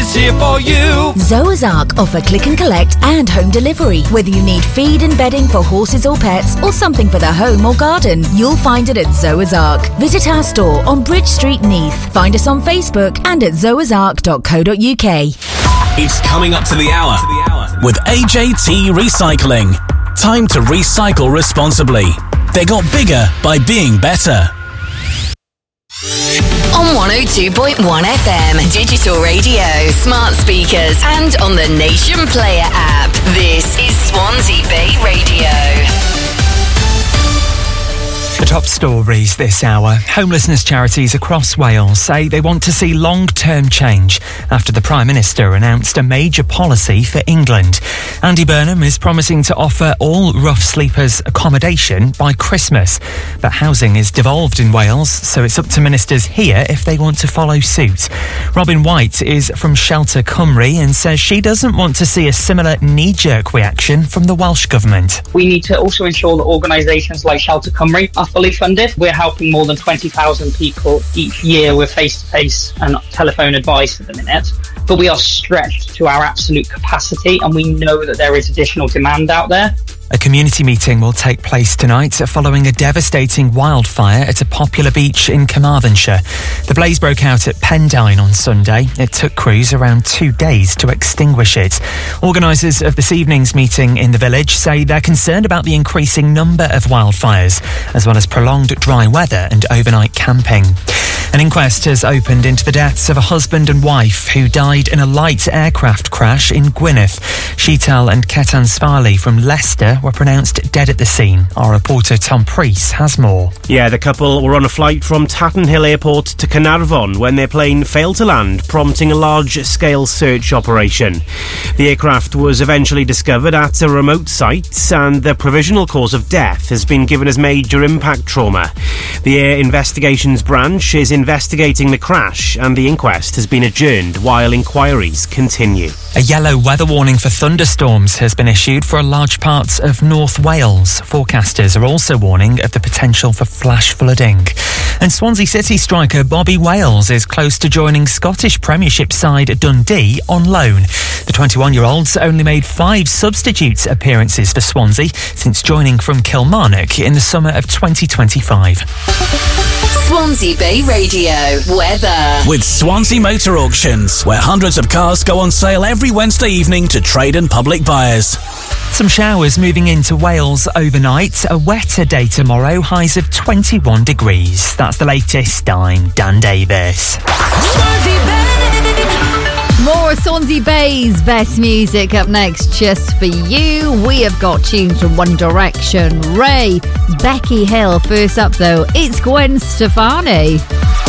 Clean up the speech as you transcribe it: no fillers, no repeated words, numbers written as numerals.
is here for you. Zoazark offer click and collect and home delivery. Whether you need feed and bedding for horses or pets, or something for the home or garden, you'll find it at Zoazark. Visit our store on Bridge Street, Neath. Find us on Facebook and at zoazark.co.uk. It's coming up to the hour with AJT Recycling. Time to recycle responsibly. They got bigger by being better. On 102.1 FM, digital radio, smart speakers, and on the Nation Player app. This is Swansea Bay Radio. The top stories this hour. Homelessness charities across Wales say they want to see long-term change after the Prime Minister announced a major policy for England. Andy Burnham is promising to offer all rough sleepers accommodation by Christmas. But housing is devolved in Wales, so it's up to ministers here if they want to follow suit. Robin White is from Shelter Cymru and says she doesn't want to see a similar knee-jerk reaction from the Welsh Government. We need to also ensure that organisations like Shelter Cymru are fully funded. We're helping more than 20,000 people each year with face-to-face and telephone advice at the minute, but we are stretched to our absolute capacity and we know that there is additional demand out there. A community meeting will take place tonight following a devastating wildfire at a popular beach in Carmarthenshire. The blaze broke out at Pendine on Sunday. It took crews around 2 days to extinguish it. Organisers of this evening's meeting in the village say they're concerned about the increasing number of wildfires, as well as prolonged dry weather and overnight camping. An inquest has opened into the deaths of a husband and wife who died in a light aircraft crash in Gwynedd. Sheetal and Ketan Svali from Leicester were pronounced dead at the scene. Our reporter Tom Preece has more. Yeah, the couple were on a flight from Tatton Hill Airport to Caernarfon when their plane failed to land, prompting a large-scale search operation. The aircraft was eventually discovered at a remote site and the provisional cause of death has been given as major impact trauma. The Air Investigations Branch is investigating the crash and the inquest has been adjourned while inquiries continue. A yellow weather warning for thunderstorms has been issued for a large part of North Wales. Forecasters are also warning of the potential for flash flooding. And Swansea City striker Bobby Wales is close to joining Scottish Premiership side Dundee on loan. The 21-year-old's only made 5 substitute appearances for Swansea since joining from Kilmarnock in the summer of 2025. Swansea Bay Radio weather. With Swansea Motor Auctions, where hundreds of cars go on sale every Wednesday evening to trade and public buyers. Some showers moving into Wales overnight. A wetter day tomorrow, highs of 21 degrees. That's the latest. I'm Dan Davis. More Swansea Bay's best music up next just for you. We have got tunes from One Direction, Ray, Becky Hill. First up though, it's Gwen Stefani.